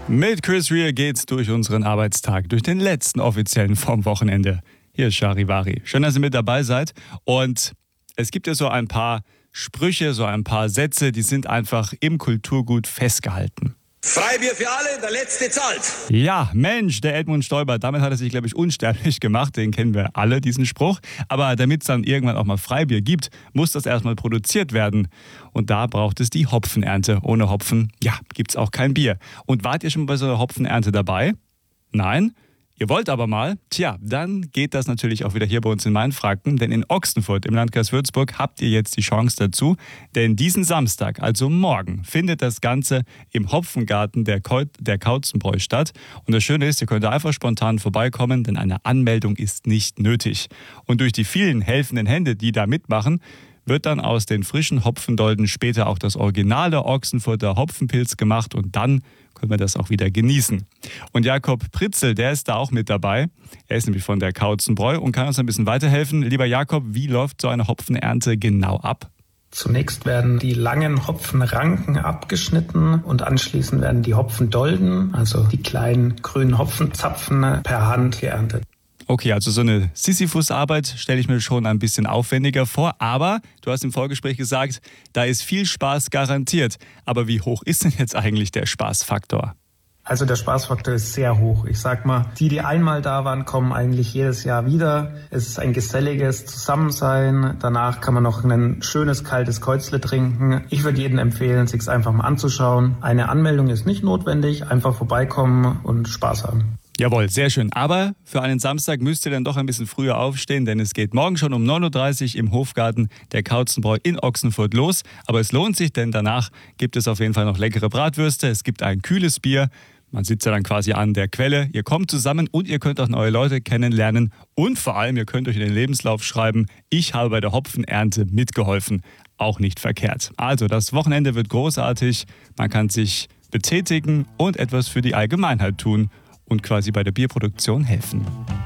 Mit Chris Rea geht's durch unseren Arbeitstag, durch den letzten offiziellen vom Wochenende. Hier ist Charivari. Schön, dass ihr mit dabei seid. Und es gibt ja so ein paar Sprüche, so ein paar Sätze, die sind einfach im Kulturgut festgehalten. Freibier für alle, der Letzte zahlt. Ja, Mensch, der Edmund Stoiber, damit hat er sich, glaube ich, unsterblich gemacht. Den kennen wir alle, diesen Spruch. Aber damit es dann irgendwann auch mal Freibier gibt, muss das erstmal produziert werden. Und da braucht es die Hopfenernte. Ohne Hopfen, ja, gibt es auch kein Bier. Und wart ihr schon bei so einer Hopfenernte dabei? Nein? Ihr wollt aber mal? Tja, dann geht das natürlich auch wieder hier bei uns in Mainfranken, denn in Ochsenfurt im Landkreis Würzburg habt ihr jetzt die Chance dazu, denn diesen Samstag, also morgen, findet das Ganze im Hopfengarten der Kautzenbräu statt. Und das Schöne ist, ihr könnt einfach spontan vorbeikommen, denn eine Anmeldung ist nicht nötig. Und durch die vielen helfenden Hände, die da mitmachen, wird dann aus den frischen Hopfendolden später auch das originale Ochsenfurter Hopfenpilz gemacht und dann können wir das auch wieder genießen. Und Jakob Pritzel, der ist da auch mit dabei. Er ist nämlich von der Kautzenbräu und kann uns ein bisschen weiterhelfen. Lieber Jakob, wie läuft so eine Hopfenernte genau ab? Zunächst werden die langen Hopfenranken abgeschnitten und anschließend werden die Hopfendolden, also die kleinen grünen Hopfenzapfen, per Hand geerntet. Okay, also so eine Sisyphus-Arbeit stelle ich mir schon ein bisschen aufwendiger vor, aber du hast im Vorgespräch gesagt, da ist viel Spaß garantiert. Aber wie hoch ist denn jetzt eigentlich der Spaßfaktor? Also der Spaßfaktor ist sehr hoch. Ich sag mal, die einmal da waren, kommen eigentlich jedes Jahr wieder. Es ist ein geselliges Zusammensein. Danach kann man noch ein schönes, kaltes Käuzle trinken. Ich würde jedem empfehlen, sich's einfach mal anzuschauen. Eine Anmeldung ist nicht notwendig. Einfach vorbeikommen und Spaß haben. Jawohl, sehr schön. Aber für einen Samstag müsst ihr dann doch ein bisschen früher aufstehen, denn es geht morgen schon um 9.30 Uhr im Hofgarten der Kautzenbräu in Ochsenfurt los. Aber es lohnt sich, denn danach gibt es auf jeden Fall noch leckere Bratwürste. Es gibt ein kühles Bier. Man sitzt ja dann quasi an der Quelle. Ihr kommt zusammen und ihr könnt auch neue Leute kennenlernen. Und vor allem, ihr könnt euch in den Lebenslauf schreiben, ich habe bei der Hopfenernte mitgeholfen. Auch nicht verkehrt. Also, das Wochenende wird großartig. Man kann sich betätigen und etwas für die Allgemeinheit tun und quasi bei der Bierproduktion helfen.